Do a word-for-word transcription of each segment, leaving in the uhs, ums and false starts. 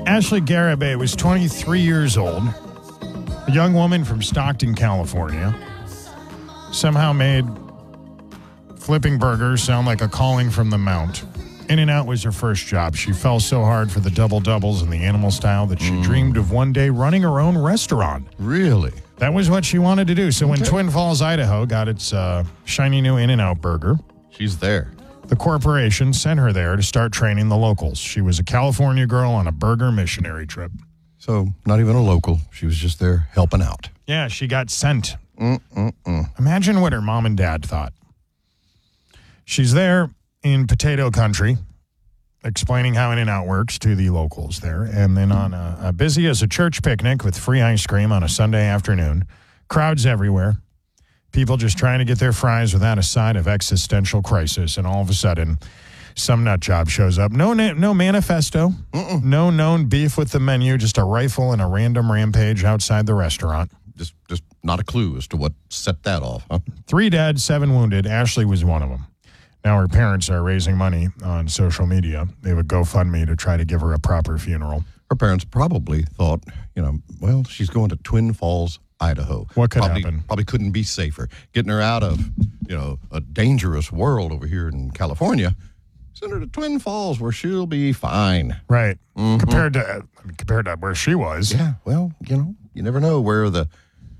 Ashley Garibay was twenty-three years old, a young woman from Stockton, California, somehow made flipping burgers sound like a calling from the Mount. In-N-Out was her first job. She fell so hard for the double-doubles and the animal style that she mm. dreamed of one day running her own restaurant. Really? That was what she wanted to do. So when okay. Twin Falls, Idaho got its uh, shiny new In-N-Out burger, she's there. The corporation sent her there to start training the locals. She was a California girl on a burger missionary trip. So not even a local. She was just there helping out. Yeah, she got sent. Mm-mm-mm. Imagine what her mom and dad thought. She's there in potato country, explaining how In-N-Out works to the locals there. And then on a, a busy as a church picnic with free ice cream on a Sunday afternoon, crowds everywhere, people just trying to get their fries without a side of existential crisis. And all of a sudden, some nut job shows up. No na- no manifesto, Mm-mm. no known beef with the menu, just a rifle and a random rampage outside the restaurant. Just, just not a clue as to what set that off, huh? Three dead, seven wounded. Ashley was one of them. Now her parents are raising money on social media. They have a GoFundMe to try to give her a proper funeral. Her parents probably thought, you know, well, she's going to Twin Falls, Idaho. What could probably, happen? Probably couldn't be safer. Getting her out of, you know, a dangerous world over here in California. Send her to Twin Falls where she'll be fine. Right. Mm-hmm. Compared to compared to where she was. Yeah, well, you know, you never know where the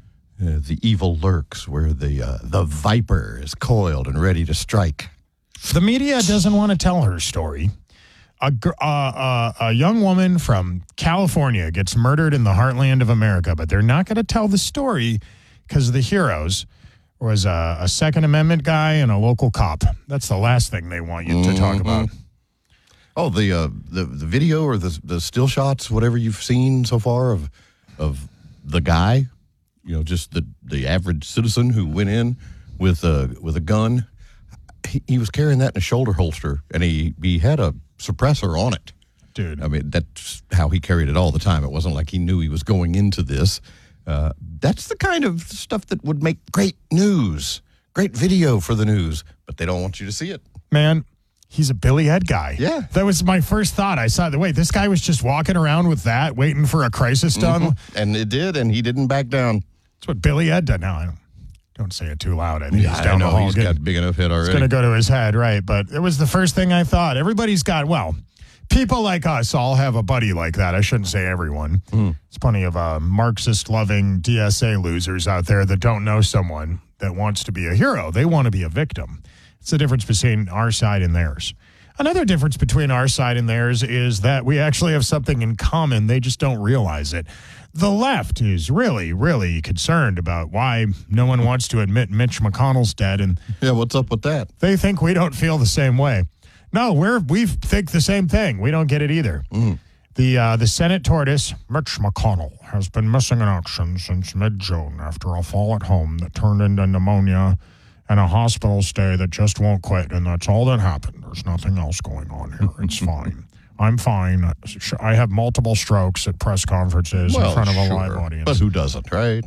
uh, the evil lurks, where the uh, the viper is coiled and ready to strike. The media doesn't want to tell her story. A, uh, uh, a young woman from California gets murdered in the heartland of America, but they're not going to tell the story because the heroes was a, a Second Amendment guy and a local cop. That's the last thing they want you mm-hmm. to talk about. Oh, the uh, the the video or the the still shots, whatever you've seen so far of of the guy, you know, just the the average citizen who went in with a with a gun. He, he was carrying that in a shoulder holster, and he, he had a suppressor on it. Dude. I mean, that's how he carried it all the time. It wasn't like he knew he was going into this. Uh, that's the kind of stuff that would make great news, great video for the news, but they don't want you to see it. Man, he's a Billy Ed guy. Yeah. That was my first thought. I saw the wait, this guy was just walking around with that, waiting for a crisis done. Mm-hmm. And it did, and he didn't back down. That's what Billy Ed did. Now, I don't. Don't say it too loud. I think yeah, he's down I know. the hall. He's Getting, got big enough hit already. It's going to go to his head, right? But it was the first thing I thought. Everybody's got, well, people like us all have a buddy like that. I shouldn't say everyone. Mm. There's plenty of uh, Marxist-loving D S A losers out there that don't know someone that wants to be a hero. They want to be a victim. It's the difference between our side and theirs. Another difference between our side and theirs is that we actually have something in common. They just don't realize it. The left is really, really concerned about why no one wants to admit Mitch McConnell's dead. And yeah, what's up with that? They think we don't feel the same way. No, we're we think the same thing. We don't get it either. Mm. The uh, the Senate tortoise, Mitch McConnell, has been missing in action since mid-June after a fall at home that turned into pneumonia and a hospital stay that just won't quit. And that's all that happened. There's nothing else going on here. It's fine. I'm fine. I have multiple strokes at press conferences well, in front of a sure. live audience. But who doesn't, right?